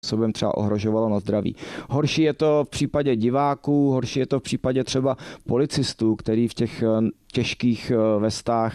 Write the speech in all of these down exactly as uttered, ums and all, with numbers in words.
Sobem třeba ohrožovalo na zdraví. Horší je to v případě diváků, horší je to v případě třeba policistů, který v těch těžkých vestách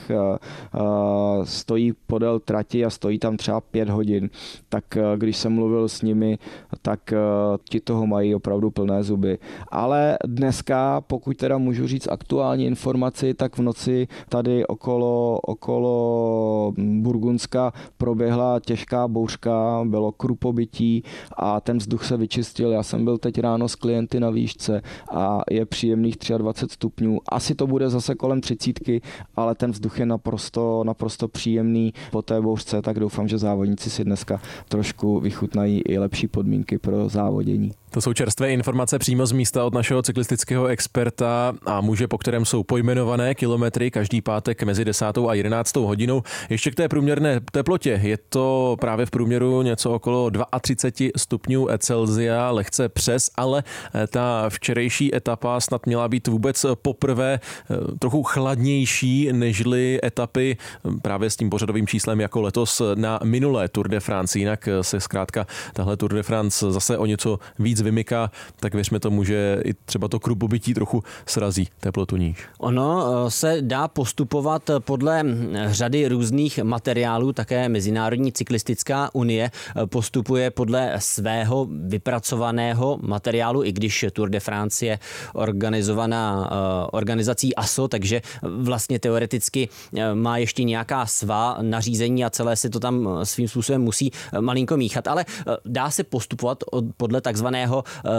stojí podél trati a stojí tam třeba pět hodin. Tak když jsem mluvil s nimi, tak ti toho mají opravdu plné zuby. Ale dneska, pokud teda můžu říct aktuální informaci, tak v noci tady okolo, okolo Burgundska proběhla těžká bouřka, bylo krupobytí a ten vzduch se vyčistil. Já jsem byl teď ráno s klienty na výšce a je příjemných dvacet tři stupňů. Asi to bude zase kolem třicítky, ale ten vzduch je naprosto, naprosto příjemný po té bouřce, tak doufám, že závodníci si dneska trošku vychutnají i lepší podmínky pro závodění. To jsou čerstvé informace přímo z místa od našeho cyklistického experta a muže, po kterém jsou pojmenované kilometry každý pátek mezi desátou a jedenáctou hodinou. Ještě k té průměrné teplotě. Je to právě v průměru něco okolo třicet dva stupňů Celsia, lehce přes, ale ta včerejší etapa snad měla být vůbec poprvé trochu chladnější nežli etapy právě s tím pořadovým číslem jako letos na minulé Tour de France. Jinak se zkrátka tahle Tour de France zase o něco víc vymyká, tak věřme tomu, že i třeba to krupobytí trochu srazí teplotu níž. Ono se dá postupovat podle řady různých materiálů, také Mezinárodní cyklistická unie postupuje podle svého vypracovaného materiálu, i když Tour de France je organizovaná organizací A S O, takže vlastně teoreticky má ještě nějaká svá nařízení a celé se to tam svým způsobem musí malinko míchat, ale dá se postupovat podle takzvaného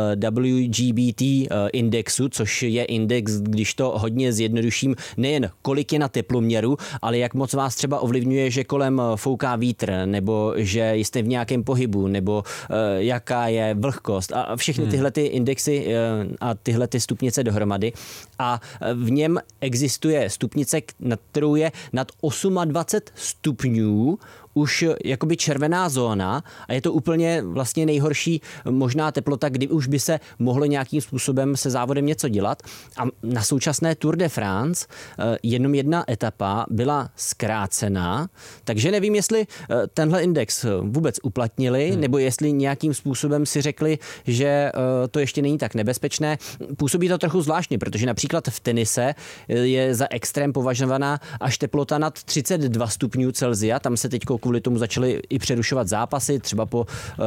W G B T indexu, což je index, když to hodně zjednoduším, nejen kolik je na teploměru, ale jak moc vás třeba ovlivňuje, že kolem fouká vítr, nebo že jste v nějakém pohybu, nebo jaká je vlhkost a všechny tyhle ty indexy a tyhle ty stupnice dohromady. A v něm existuje stupnice, nad kterou je nad dvacet osm stupňů už jakoby červená zóna a je to úplně vlastně nejhorší možná teplota, kdy už by se mohlo nějakým způsobem se závodem něco dělat. A na současné Tour de France jenom jedna etapa byla zkrácená, takže nevím, jestli tenhle index vůbec uplatnili, hmm. nebo jestli nějakým způsobem si řekli, že to ještě není tak nebezpečné. Působí to trochu zvláštně, protože například v tenise je za extrém považovaná až teplota nad třicet dva stupňů Celsia, tam se teď kvůli tomu začaly i přerušovat zápasy, třeba po uh,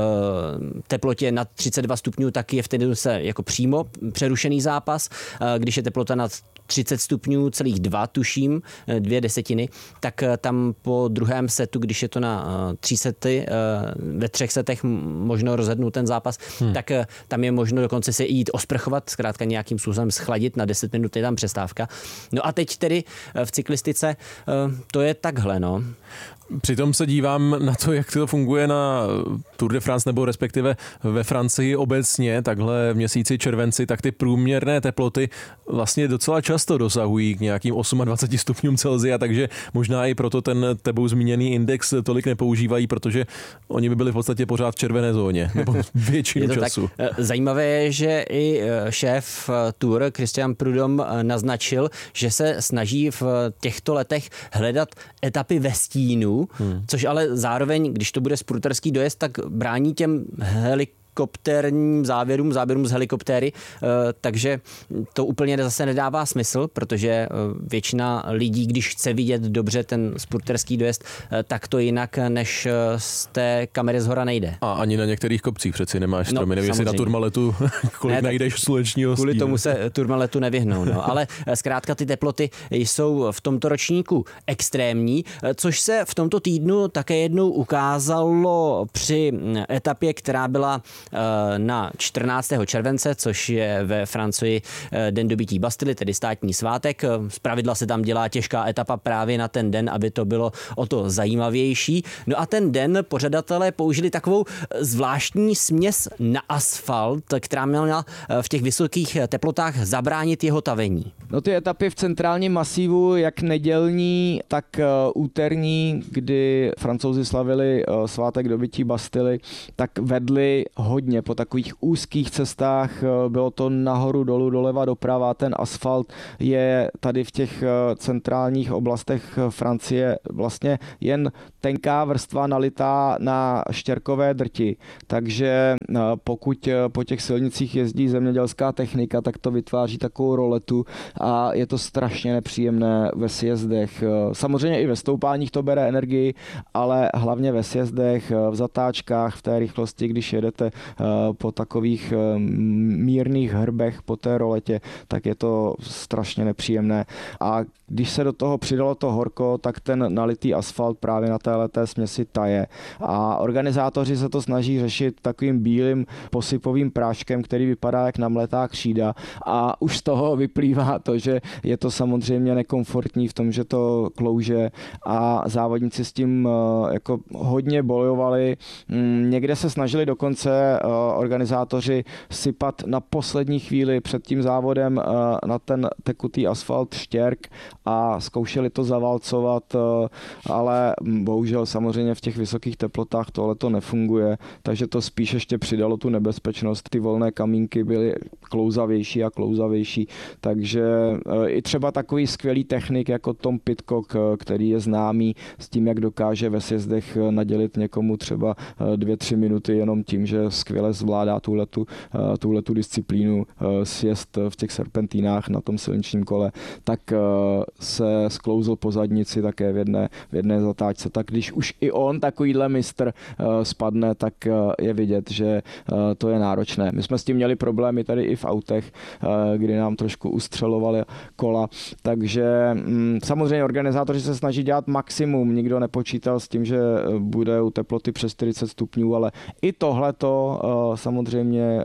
teplotě nad třicet dva stupňů, tak je v tenise jako přímo přerušený zápas. Uh, když je teplota nad třicet stupňů celých dva, tuším, dvě desetiny, tak tam po druhém setu, když je to na uh, tři sety, uh, ve třech setech možno rozhodnout ten zápas, hmm. tak uh, tam je možno dokonce se jít osprchovat, zkrátka nějakým způsobem schladit, na deset minut je tam přestávka. No a teď tedy uh, v cyklistice uh, to je takhle, no. Přitom se dívám na to, jak to funguje na Tour de France nebo respektive ve Francii obecně, takhle v měsíci červenci, tak ty průměrné teploty vlastně docela často dosahují k nějakým dvacet osm stupňům Celsia, takže možná i proto ten tebou zmíněný index tolik nepoužívají, protože oni by byli v podstatě pořád v červené zóně, nebo většinu je to času. Tak zajímavé je, že i šéf Tour Christian Prudhomme naznačil, že se snaží v těchto letech hledat etapy ve stínu, Hmm. což ale zároveň, když to bude sprinterský dojezd, tak brání těm helikoptérním záběrům, záběrům z helikoptéry, takže to úplně zase nedává smysl, protože většina lidí, když chce vidět dobře ten sprinterský dojezd, tak to jinak než z té kamery zhora nejde. A ani na některých kopcích přeci nemáš stromy, no, nevím, jestli na Tourmaletu kolik ne, najdeš slunečního kvůli stínu. tomu se Tourmaletu nevyhnou, no. Ale zkrátka ty teploty jsou v tomto ročníku extrémní, což se v tomto týdnu také jednou ukázalo při etapě, která byla na čtrnáctého července, což je ve Francii den dobytí Bastily, tedy státní svátek. Zpravidla se tam dělá těžká etapa právě na ten den, aby to bylo o to zajímavější. No a ten den pořadatelé použili takovou zvláštní směs na asfalt, která měla v těch vysokých teplotách zabránit jeho tavení. No ty etapy v centrálním masívu, jak nedělní, tak úterní, kdy Francouzi slavili svátek dobytí Bastily, tak vedli hodně po takových úzkých cestách, bylo to nahoru, dolů, doleva, doprava, ten asfalt je tady v těch centrálních oblastech Francie vlastně jen tenká vrstva nalitá na štěrkové drti, takže pokud po těch silnicích jezdí zemědělská technika, tak to vytváří takovou roletu a je to strašně nepříjemné ve sjezdech. Samozřejmě i ve stoupáních to bere energii, ale hlavně ve sjezdech, v zatáčkách, v té rychlosti, když jedete po takových mírných hrbech po té roletě, tak je to strašně nepříjemné. A když se do toho přidalo to horko, tak ten nalitý asfalt právě na téhleté směsi taje. A organizátoři se to snaží řešit takovým bílým posypovým práškem, který vypadá jak namletá křída. A už z toho vyplývá to, že je to samozřejmě nekomfortní v tom, že to klouže a závodníci s tím jako hodně bojovali. Někde se snažili dokonce organizátoři sypat na poslední chvíli před tím závodem na ten tekutý asfalt štěrk a zkoušeli to zavalcovat, ale bohužel samozřejmě v těch vysokých teplotách tohle to nefunguje, takže to spíš ještě přidalo tu nebezpečnost. Ty volné kamínky byly klouzavější a klouzavější, takže i třeba takový skvělý technik jako Tom Pidcock, který je známý s tím, jak dokáže ve sjezdech nadělit někomu třeba dvě, tři minuty jenom tím, že skvěle zvládá tuhletu, tuhletu disciplínu sjezd v těch serpentínách na tom silničním kole, tak se sklouzl po zadnici také v jedné, v jedné zatáčce. Tak když už i on, takovýhle mistr, spadne, tak je vidět, že to je náročné. My jsme s tím měli problémy tady i v autech, kdy nám trošku ustřelovali kola, takže samozřejmě organizátoři se snaží dělat maximum. Nikdo nepočítal s tím, že bude u teploty přes čtyřicet stupňů, ale i tohleto samozřejmě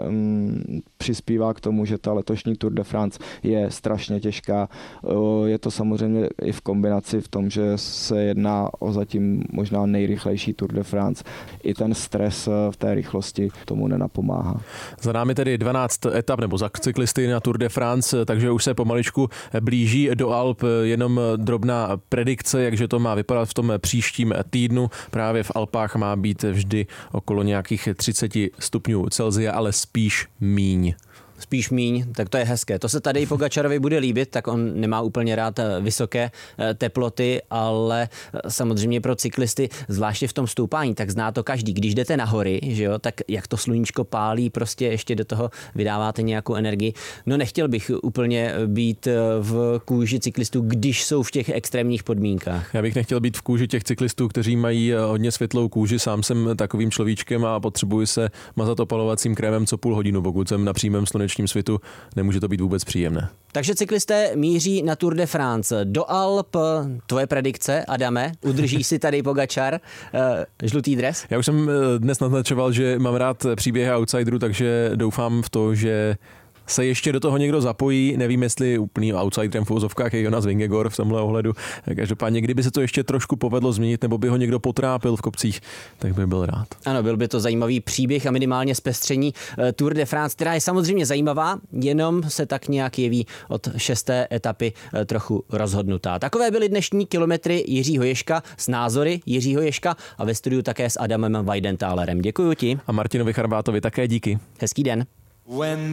přispívá k tomu, že ta letošní Tour de France je strašně těžká. Je to samozřejmě i v kombinaci v tom, že se jedná o zatím možná nejrychlejší Tour de France. I ten stres v té rychlosti tomu nenapomáhá. Za námi tedy dvanáct etap nebo za cyklisty na Tour de France, takže už se pomaličku blíží do Alp. Jenom drobná predikce, jakže to má vypadat v tom příštím týdnu. Právě v Alpách má být vždy okolo nějakých třicet stupňů Celsia, ale spíš míň. Spíš míň, tak to je hezké. To se tady Pogačarovi bude líbit, tak on nemá úplně rád vysoké teploty, ale samozřejmě pro cyklisty, zvláště v tom stoupání, tak zná to každý. Když jdete na hory, že jo, tak jak to sluníčko pálí, prostě ještě do toho vydáváte nějakou energii. No nechtěl bych úplně být v kůži cyklistů, když jsou v těch extrémních podmínkách. Já bych nechtěl být v kůži těch cyklistů, kteří mají hodně světlou kůži. Sám jsem takovým človíčkem a potřebuji se mazat opalovacím krémem co půl hodinu, pokud jsem na přímém slunečním svitu, nemůže to být vůbec příjemné. Takže cyklisté míří na Tour de France. Do Alp, tvoje predikce, Adame, udrží si tady Pogačar žlutý dres? Já už jsem dnes naznačoval, že mám rád příběhy outsiderů, takže doufám v to, že se ještě do toho někdo zapojí, nevím, jestli úplným outsiderem v uvozovkách je Jonas Vingegaard v tomhle ohledu. Každopádně, kdyby se to ještě trošku povedlo změnit, nebo by ho někdo potrápil v kopcích, tak by byl rád. Ano, byl by to zajímavý příběh a minimálně zpestření Tour de France, která je samozřejmě zajímavá, jenom se tak nějak jeví od šesté etapy trochu rozhodnutá. Takové byly dnešní kilometry Jiřího Ježka s názory Jiřího Ježka a ve studiu také s Adamem Weidentálerem. Děkuji ti. A Martinovi Charbátovi také díky. Hezký den. When